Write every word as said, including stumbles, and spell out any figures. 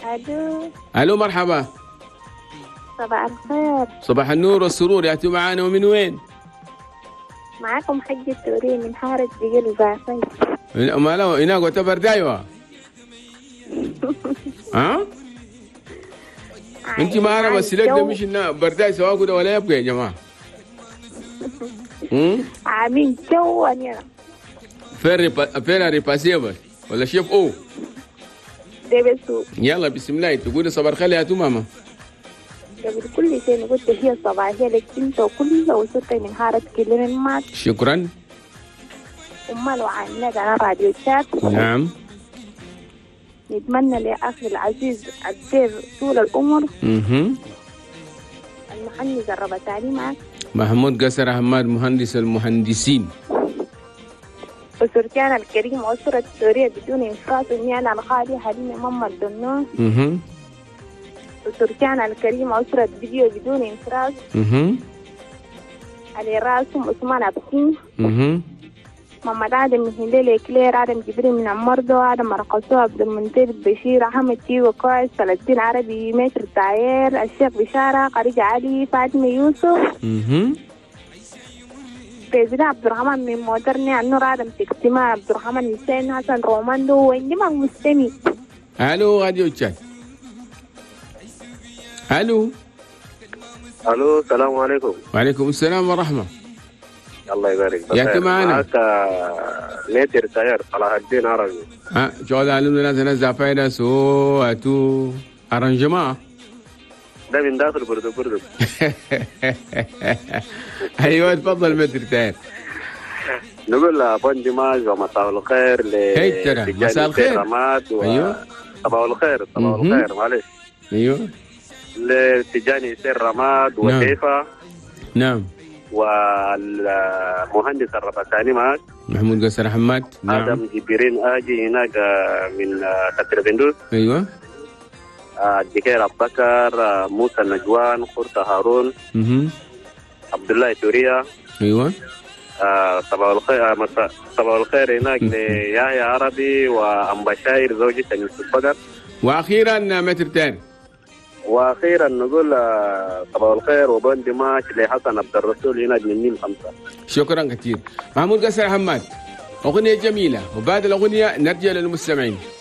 الو. الو مرحبا. صباح الخير. صباح النور والسرور، يا معانا ومن وين؟ معاكم حج التوري من حارة بقل باقي. ما له هناك وتبر دايوه. ها؟ انت ما انا بس لك ده مش برداي سواء كده ولا يبقى يا جماعه. امم عاملين جو انا. فين ريبا... فين ريباسيبل ولا شيف او؟ ده بس. يلا بسم الله تقولي صباح الخير يا تو ماما. قبل كل شيء نقول تحية صباحية لك انت وكل وصلت من حارة كلمة معك. شكرا. امال وعناك على راديو شات. نعم. نتمنى لأخي العزيز الدير طول الأمر. اها. المهندس الربطاني معك. محمود قصر أحمد مهندس المهندسين. وسركان الكريم وأسرة سوريا بدون إنفاس النيانة الخالية حليمة ماما الدنون. اها. وسركان الكريم وأسرة فيديو بدون إنفاس. اها. علي راسهم عثمان أبسين. اها. محمد آدم من هليل كلير، آدم جبريل من عمردو، آدم مرقصو، عبد المنتج بشير، أحمد تيغو كويس، فلسطين عربي، متر داير، الشيخ بشارة، خديجة علي، فاطمة يوسف. اها. بيزيد عبد الرحمن من مودرني، النور آدم تكتما، عبد الرحمن حسين، حسن روماندو، وإنما مستمي. الو راديو تشات. الو. الو السلام عليكم. وعليكم السلام ورحمه. الله يبارك فيك. يا معنا. معك متر سير صلاح الدين عربي. ها شو هذا علمنا ناس ناس فايدة سو اتو ارنجما. ده من داخل بردو بردو. ايوه تفضل متر تاني. نقول بون ديماج ومساء الخير ل هي ترى مساء الخير. و... ايوه صباح الخير صباح الخير معلش. ايوه لتجاني سير رماد وكيفه. نعم. والمهندس الربطاني معك محمود قصر حماد. نعم. آدم جبرين آجي هناك من كتر بندوس. ايوه. الدكير أبو بكر، موسى النجوان، خورتا هارون. اها. عبد الله توريا. ايوه. صباح الخير مساء صباح الخير هناك ليحيى عربي وأم بشاير زوجة يوسف بدر. واخيرا متر تاني. واخيرا نقول صباح الخير وبون دماش لحسن عبد الرسول هناك من نيل خمسه. شكرا كثير. محمود قصر حماد، اغنيه جميله وبعد الاغنيه نرجع للمستمعين.